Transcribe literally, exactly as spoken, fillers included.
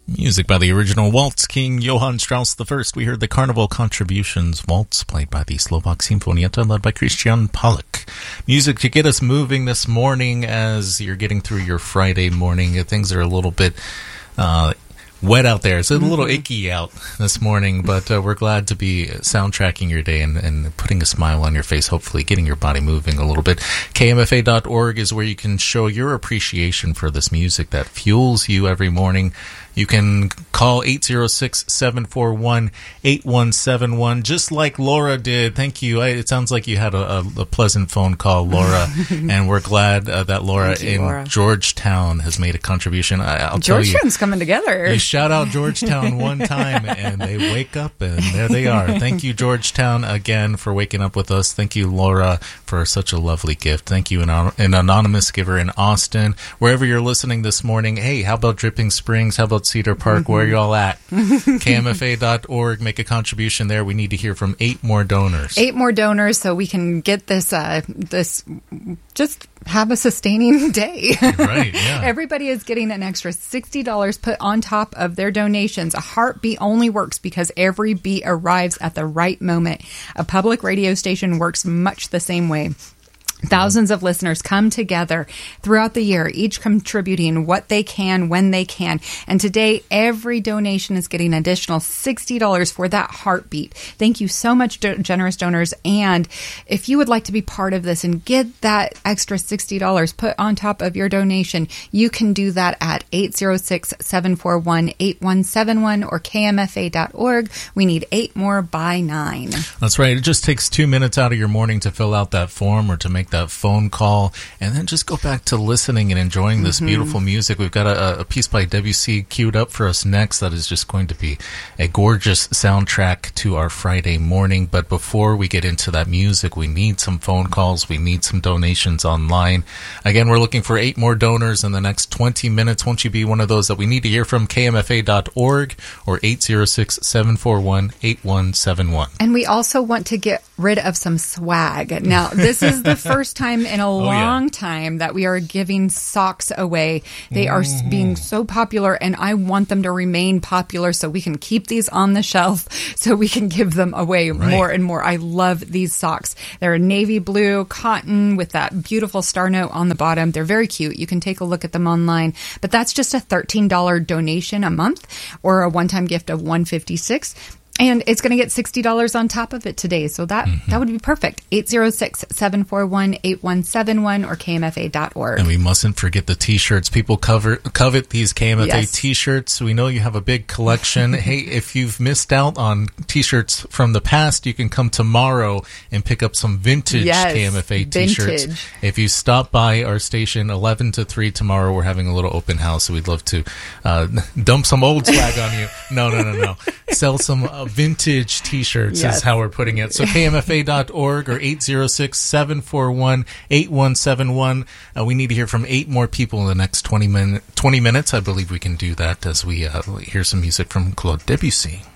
Music by the original Waltz King Johann Strauss the First. We heard the Carnival Contributions Waltz, played by the Slovak Sinfonietta, led by Christian Pollock. Music to get us moving this morning as you're getting through your Friday morning. Things are a little bit uh, wet out there. It's a little icky out this morning, but uh, we're glad to be soundtracking your day and, and putting a smile on your face, hopefully getting your body moving a little bit. K M F A dot org is where you can show your appreciation for this music that fuels you every morning. You can call eight oh six, seven four one, eight one seven one, just like Laura did. Thank you. It sounds like you had a, a, a pleasant phone call, Laura, and we're glad uh, that Laura you, in Laura. Georgetown has made a contribution. I, I'll tell you. Georgetown's coming together. You shout out Georgetown one time, and they wake up, and there they are. Thank you, Georgetown, again, for waking up with us. Thank you, Laura, for such a lovely gift. Thank you, an, an anonymous giver in Austin. Wherever you're listening this morning, hey, how about Dripping Springs? How about Cedar Park? Mm-hmm. Where y'all at? K M F A dot org. Make a contribution there. We need to hear from eight more donors. Eight more donors so we can get this, uh, this, just have a sustaining day. Right, yeah. Everybody is getting an extra sixty dollars put on top of their donations. A heartbeat only works because every beat arrives at the right moment. A public radio station works much the same way. Thousands of listeners come together throughout the year, each contributing what they can when they can. And today, every donation is getting an additional sixty dollars for that heartbeat. Thank you so much, do- generous donors. And if you would like to be part of this and get that extra sixty dollars put on top of your donation, you can do that at eight oh six, seven four one, eight one seven one or K M F A dot org. We need eight more by nine. That's right. It just takes two minutes out of your morning to fill out that form or to make that phone call, and then just go back to listening and enjoying this mm-hmm. beautiful music. We've got a, a piece by Debussy queued up for us next that is just going to be a gorgeous soundtrack to our Friday morning. But before we get into that music, we need some phone calls. We need some donations online. Again, we're looking for eight more donors in the next twenty minutes. Won't you be one of those that we need to hear from? K M F A dot org or eight oh six, seven four one, eight one seven one. And we also want to get rid of some swag. Now, this is the first time in a oh, long yeah. time that we are giving socks away. They are mm-hmm. being so popular, and I want them to remain popular so we can keep these on the shelf so we can give them away right. more and more. I love these socks. They're navy blue cotton with that beautiful star note on the bottom. They're very cute. You can take a look at them online, but that's just a thirteen dollars donation a month or a one-time gift of one hundred fifty-six dollars. And it's going to get sixty dollars on top of it today. So that, mm-hmm. that would be perfect. eight oh six, seven four one, eight one seven one or K M F A dot org. And we mustn't forget the T-shirts. People cover, covet these K M F A yes. T-shirts. We know you have a big collection. Hey, if you've missed out on T-shirts from the past, you can come tomorrow and pick up some vintage yes, K M F A T-shirts. Vintage. If you stop by our station eleven to three tomorrow, we're having a little open house. So we'd love to uh, dump some old swag on you. No, no, no, no. Sell some uh, vintage T-shirts yes. is how we're putting it. So K M F A dot org or eight oh six, seven four one, eight one seven one. Uh, we need to hear from eight more people in the next twenty, min- twenty minutes. I believe we can do that as we uh, hear some music from Claude Debussy.